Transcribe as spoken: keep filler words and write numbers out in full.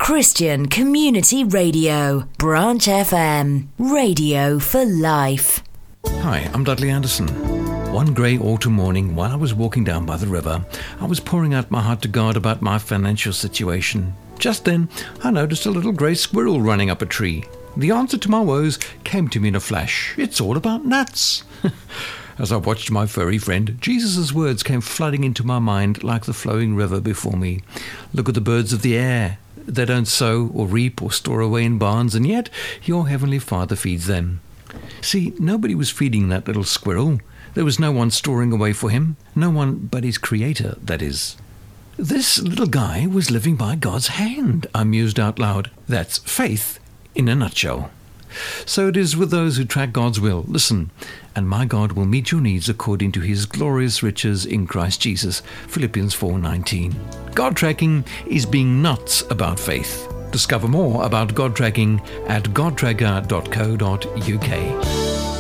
Christian Community Radio, Branch F M, radio for life. Hi, I'm Dudley Anderson. One grey autumn morning, while I was walking down by the river, I was pouring out my heart to God about my financial situation. Just then, I noticed a little grey squirrel running up a tree. The answer to my woes came to me in a flash. It's all about nuts. As I watched my furry friend, Jesus' words came flooding into my mind like the flowing river before me. Look at the birds of the air. They don't sow or reap or store away in barns, and yet your heavenly Father feeds them. See, nobody was feeding that little squirrel. There was no one storing away for him. No one but his creator, that is. This little guy was living by God's hand, I mused out loud. That's faith in a nutshell. So it is with those who track God's will. Listen, and my God will meet your needs according to his glorious riches in Christ Jesus. Philippians four nineteen. God tracking is being nuts about faith. Discover more about God tracking at god tracker dot co dot uk.